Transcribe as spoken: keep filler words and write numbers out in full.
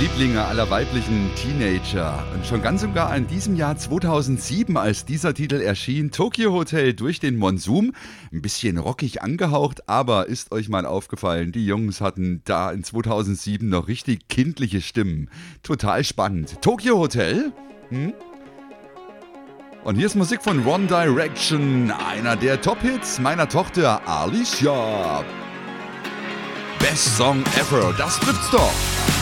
Lieblinge aller weiblichen Teenager. Und schon ganz und gar in diesem Jahr zweitausendsieben, als dieser Titel erschien, Tokio Hotel durch den Monsum. Ein bisschen rockig angehaucht, aber ist euch mal aufgefallen, die Jungs hatten da in zweitausendsieben noch richtig kindliche Stimmen. Total spannend. Tokio Hotel? Hm? Und hier ist Musik von One Direction, einer der Top-Hits meiner Tochter Alicia. Best Song ever, das trifft's doch.